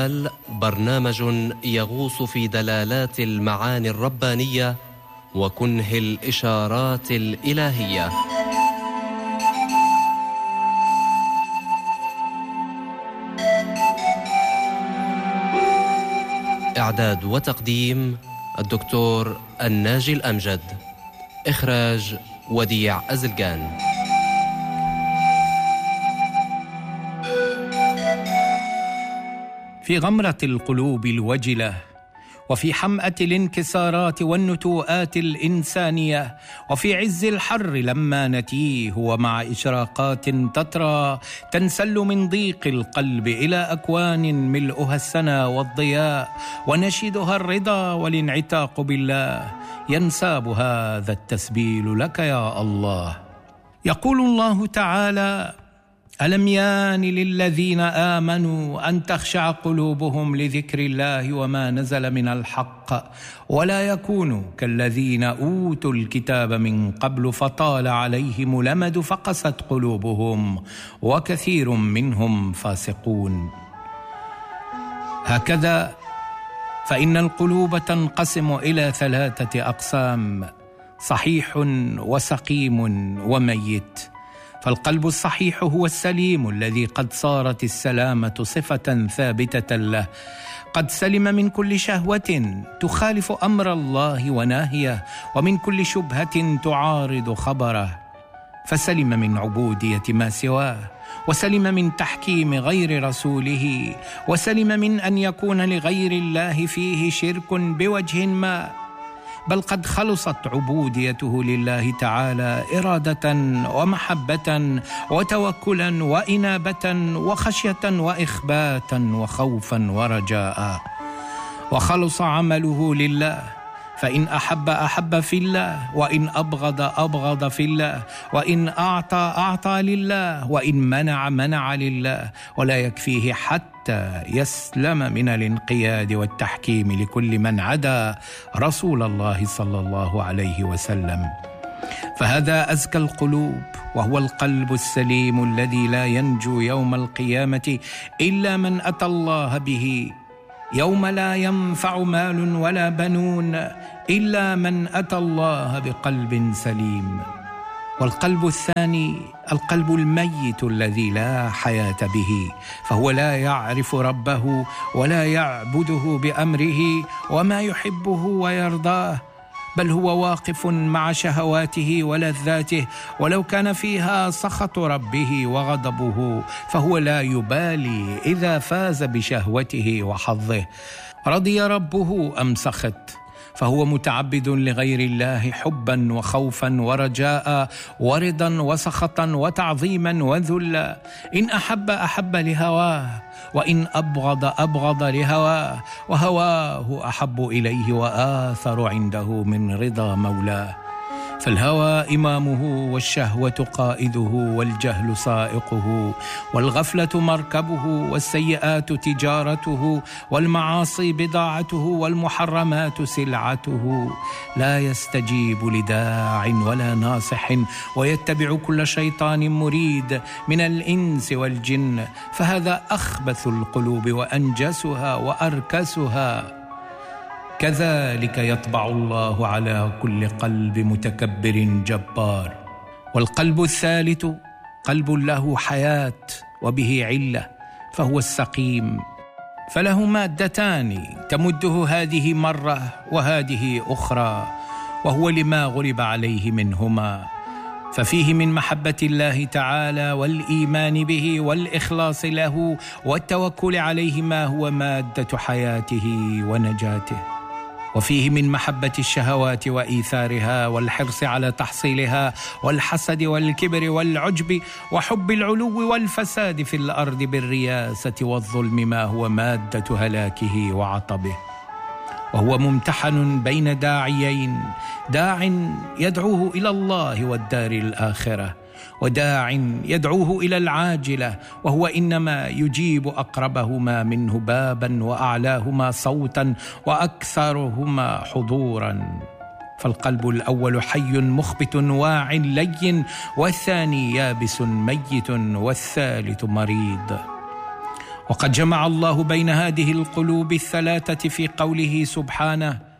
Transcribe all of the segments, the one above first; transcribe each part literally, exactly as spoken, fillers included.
برنامج يغوص في دلالات المعاني الربانية وكنه الإشارات الإلهية. إعداد وتقديم الدكتور الناجي الأمجد. إخراج وديع أزلقان. في غمرة القلوب الوجلة، وفي حمأة الانكسارات والنتوءات الإنسانية، وفي عز الحر لما نتيه، ومع إشراقات تترى تنسل من ضيق القلب إلى أكوان ملؤها السنا والضياء، ونشدها الرضا والانعتاق بالله، ينساب هذا التسبيل لك يا الله. يقول الله تعالى: ألم يان للذين آمنوا أن تخشع قلوبهم لذكر الله وما نزل من الحق، ولا يكونوا كالذين أوتوا الكتاب من قبل فطال عليهم الأمد فقست قلوبهم وكثير منهم فاسقون. هكذا فإن القلوب تنقسم إلى ثلاثة أقسام: صحيح وسقيم وميت. فالقلب الصحيح هو السليم الذي قد صارت السلامة صفة ثابتة له، قد سلم من كل شهوة تخالف أمر الله وناهيه، ومن كل شبهة تعارض خبره، فسلم من عبودية ما سواه، وسلم من تحكيم غير رسوله، وسلم من أن يكون لغير الله فيه شرك بوجه ما، بل قد خلصت عبوديته لله تعالى إرادة ومحبة وتوكلا وإنابة وخشية وإخباتا وخوفا ورجاء. وخلص عمله لله، فإن أحب أحب في الله، وإن أبغض أبغض في الله، وإن أعطى أعطى لله، وإن منع منع لله، ولا يكفيه حتى يسلم من الانقياد والتحكيم لكل من عدا رسول الله صلى الله عليه وسلم. فهذا أزكى القلوب، وهو القلب السليم الذي لا ينجو يوم القيامة إلا من أتى الله به، يوم لا ينفع مال ولا بنون إلا من أتى الله بقلب سليم. والقلب الثاني القلب الميت الذي لا حياة به، فهو لا يعرف ربه ولا يعبده بأمره وما يحبه ويرضاه، بل هو واقف مع شهواته ولذاته، ولو كان فيها سخط ربه وغضبه فهو لا يبالي إذا فاز بشهوته وحظه، رضي ربه أم سخط، فهو متعبد لغير الله حبا وخوفا ورجاء ورضا وسخطا وتعظيما وذلا. إن أحب أحب لهواه، وإن أبغض أبغض لهواه، وهواه أحب إليه وآثر عنده من رضا مولاه. فالهوى إمامه، والشهوة قائده، والجهل سائقه، والغفلة مركبه، والسيئات تجارته، والمعاصي بضاعته، والمحرمات سلعته. لا يستجيب لداع ولا ناصح، ويتبع كل شيطان مريد من الإنس والجن، فهذا أخبث القلوب وأنجسها وأركسها. كذلك يطبع الله على كل قلب متكبر جبار. والقلب الثالث قلب له حياة وبه علة، فهو السقيم، فله مادتان تمده هذه مرة وهذه أخرى، وهو لما غلب عليه منهما، ففيه من محبة الله تعالى والإيمان به والإخلاص له والتوكل عليه ما هو مادة حياته ونجاته، وفيه من محبة الشهوات وإيثارها والحرص على تحصيلها والحسد والكبر والعجب وحب العلو والفساد في الأرض بالرياسة والظلم ما هو مادة هلاكه وعطبه. وهو ممتحن بين داعيين، داع يدعوه إلى الله والدار الآخرة، وداع يدعوه إلى العاجلة، وهو إنما يجيب أقربهما منه بابا وأعلاهما صوتا وأكثرهما حضورا. فالقلب الأول حي مخبت واع لين، والثاني يابس ميت، والثالث مريض. وقد جمع الله بين هذه القلوب الثلاثة في قوله سبحانه: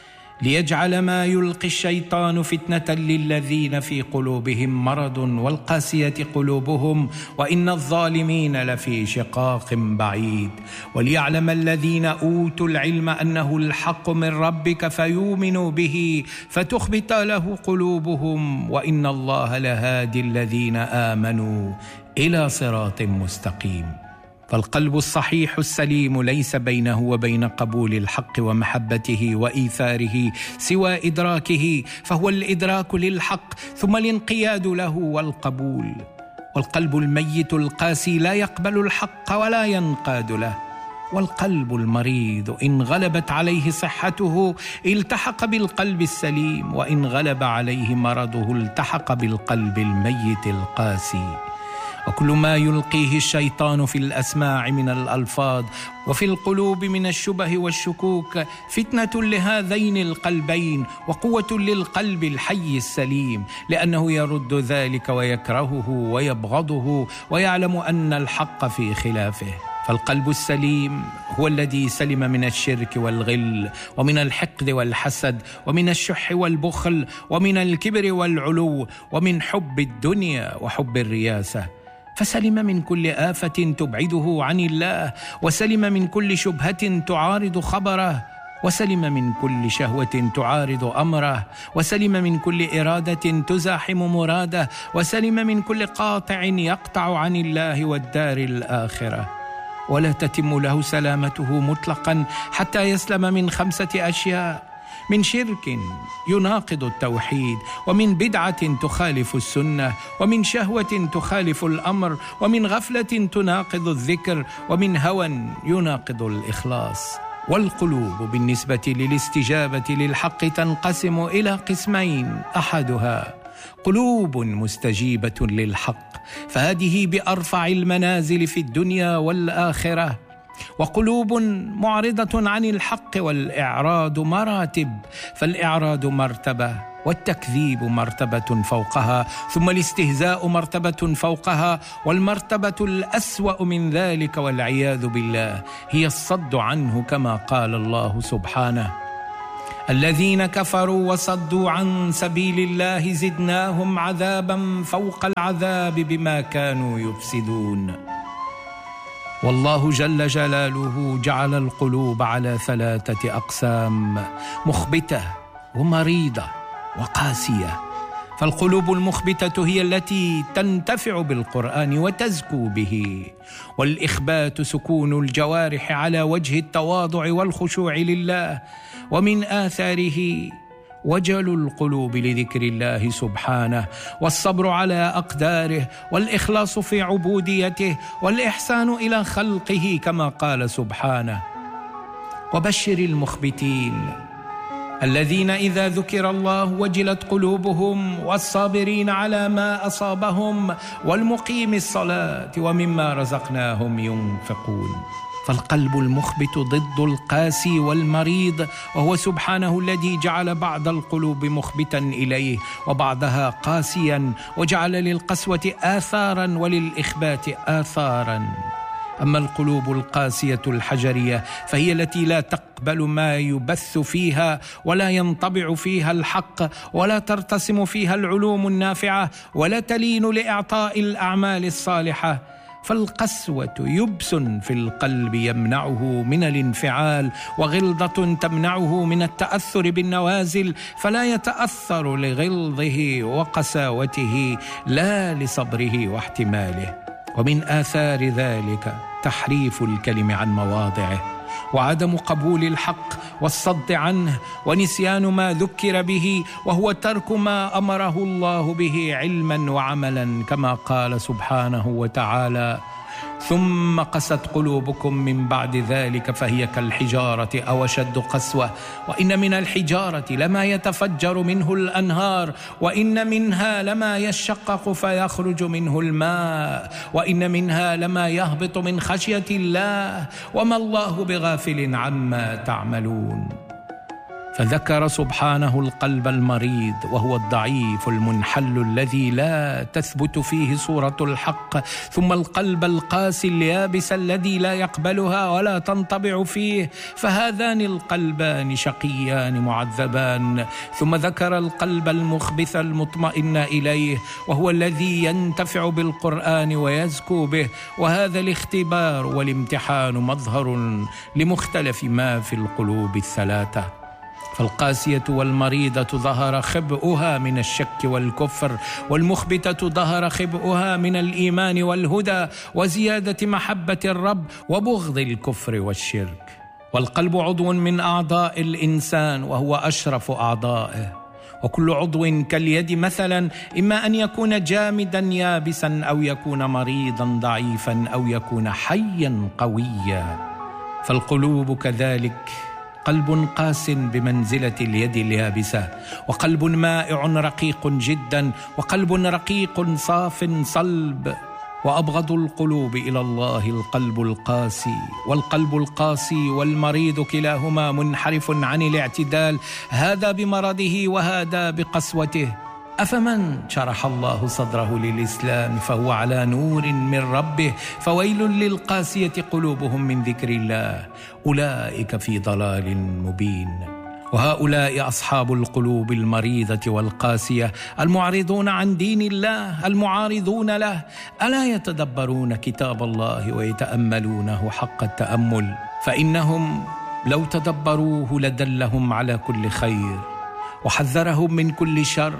ليجعل ما يلقي الشيطان فتنة للذين في قلوبهم مرض والقاسية قلوبهم وإن الظالمين لفي شقاق بعيد، وليعلم الذين أوتوا العلم أنه الحق من ربك فيؤمنوا به فتخبت له قلوبهم وإن الله لهادي الذين آمنوا إلى صراط مستقيم. فالقلب الصحيح السليم ليس بينه وبين قبول الحق ومحبته وإيثاره سوى إدراكه، فهو الإدراك للحق ثم الانقياد له والقبول. والقلب الميت القاسي لا يقبل الحق ولا ينقاد له. والقلب المريض إن غلبت عليه صحته التحق بالقلب السليم، وإن غلب عليه مرضه التحق بالقلب الميت القاسي. وكل ما يلقيه الشيطان في الأسماع من الألفاظ وفي القلوب من الشبه والشكوك فتنة لهذين القلبين وقوة للقلب الحي السليم، لأنه يرد ذلك ويكرهه ويبغضه ويعلم أن الحق في خلافه. فالقلب السليم هو الذي سلم من الشرك والغل ومن الحقد والحسد ومن الشح والبخل ومن الكبر والعلو ومن حب الدنيا وحب الرياسة، فسلم من كل آفة تبعده عن الله، وسلم من كل شبهة تعارض خبره، وسلم من كل شهوة تعارض أمره، وسلم من كل إرادة تزاحم مراده، وسلم من كل قاطع يقطع عن الله والدار الآخرة. ولا تتم له سلامته مطلقا حتى يسلم من خمسة أشياء: من شرك يناقض التوحيد، ومن بدعة تخالف السنة، ومن شهوة تخالف الأمر، ومن غفلة تناقض الذكر، ومن هوى يناقض الإخلاص. والقلوب بالنسبة للاستجابة للحق تنقسم إلى قسمين: أحدها قلوب مستجيبة للحق، فهذه بأرفع المنازل في الدنيا والآخرة، وقلوب معرضة عن الحق، والإعراض مراتب، فالإعراض مرتبة والتكذيب مرتبة فوقها، ثم الاستهزاء مرتبة فوقها، والمرتبة الأسوأ من ذلك والعياذ بالله هي الصد عنه، كما قال الله سبحانه: الذين كفروا وصدوا عن سبيل الله زدناهم عذابا فوق العذاب بما كانوا يفسدون. والله جل جلاله جعل القلوب على ثلاثة أقسام: مخبتة ومريضة وقاسية. فالقلوب المخبتة هي التي تنتفع بالقرآن وتزكو به، والإخبات سكون الجوارح على وجه التواضع والخشوع لله، ومن آثاره وجل القلوب لذكر الله سبحانه، والصبر على أقداره، والإخلاص في عبوديته، والإحسان إلى خلقه كما قال سبحانه: وبشر المخبتين الذين إذا ذكر الله وجلت قلوبهم، والصابرين على ما أصابهم، والمقيم الصلاة ومما رزقناهم ينفقون. فالقلب المخبت ضد القاسي والمريض، وهو سبحانه الذي جعل بعض القلوب مخبتا إليه وبعضها قاسيا، وجعل للقسوة آثارا وللإخبات آثارا. أما القلوب القاسية الحجرية فهي التي لا تقبل ما يبث فيها، ولا ينطبع فيها الحق، ولا ترتسم فيها العلوم النافعة، ولا تلين لإعطاء الأعمال الصالحة. فالقسوة يبس في القلب يمنعه من الانفعال، وغلظة تمنعه من التأثر بالنوازل، فلا يتأثر لغلظه وقساوته لا لصبره واحتماله. ومن آثار ذلك تحريف الكلم عن مواضعه، وعدم قبول الحق والصد عنه، ونسيان ما ذكر به، وهو ترك ما أمره الله به علما وعملا، كما قال سبحانه وتعالى: ثم قست قلوبكم من بعد ذلك فهي كالحجارة أو أشد قسوة، وإن من الحجارة لما يتفجر منه الأنهار، وإن منها لما يشقق فيخرج منه الماء، وإن منها لما يهبط من خشية الله، وما الله بغافل عما تعملون. فذكر سبحانه القلب المريض وهو الضعيف المنحل الذي لا تثبت فيه صورة الحق، ثم القلب القاسي اليابس الذي لا يقبلها ولا تنطبع فيه، فهذان القلبان شقيان معذبان. ثم ذكر القلب المخبث المطمئن إليه وهو الذي ينتفع بالقرآن ويزكو به، وهذا الاختبار والامتحان مظهر لمختلف ما في القلوب الثلاثة. فالقاسية والمريضة ظهر خبؤها من الشك والكفر، والمخبتة ظهر خبؤها من الإيمان والهدى وزيادة محبة الرب وبغض الكفر والشرك. والقلب عضو من أعضاء الإنسان وهو أشرف أعضائه، وكل عضو كاليد مثلا إما أن يكون جامدا يابسا أو يكون مريضا ضعيفا أو يكون حيا قويا. فالقلوب كذلك، قلب قاس بمنزلة اليد اليابسة، وقلب مائع رقيق جدا، وقلب رقيق صاف صلب. وأبغض القلوب إلى الله القلب القاسي، والقلب القاسي والمريض كلاهما منحرف عن الاعتدال، هذا بمرضه وهذا بقسوته. أفمن شرح الله صدره للإسلام فهو على نور من ربه، فويل للقاسية قلوبهم من ذكر الله، أولئك في ضلال مبين. وهؤلاء أصحاب القلوب المريضة والقاسية المعرضون عن دين الله المعارضون له، ألا يتدبرون كتاب الله ويتأملونه حق التأمل؟ فإنهم لو تدبروه لدلهم على كل خير وحذرهم من كل شر،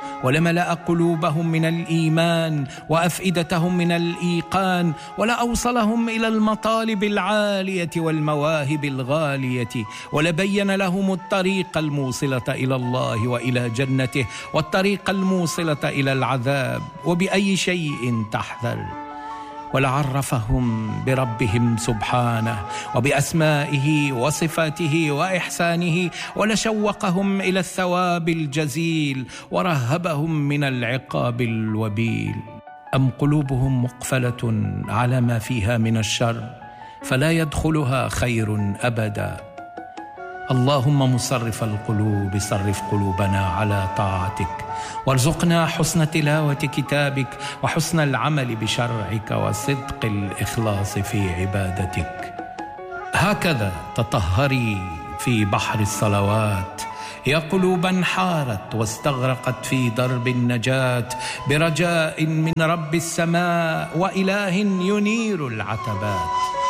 ولملأ قلوبهم من الإيمان وأفئدتهم من الإيقان، ولأوصلهم إلى المطالب العالية والمواهب الغالية، ولبين لهم الطريق الموصلة إلى الله وإلى جنته، والطريق الموصلة إلى العذاب، وبأي شيء تحذر. ولعرفهم بربهم سبحانه وبأسمائه وصفاته وإحسانه، ولشوقهم إلى الثواب الجزيل، ورهبهم من العقاب الوبيل. أم قلوبهم مقفلة على ما فيها من الشر فلا يدخلها خير أبدا. اللهم مصرف القلوب صرف قلوبنا على طاعتك، وارزقنا حسن تلاوة كتابك وحسن العمل بشرعك وصدق الإخلاص في عبادتك. هكذا تطهري في بحر الصلوات يا قلوبا حارت واستغرقت في درب النجاة، برجاء من رب السماء وإله ينير العتبات.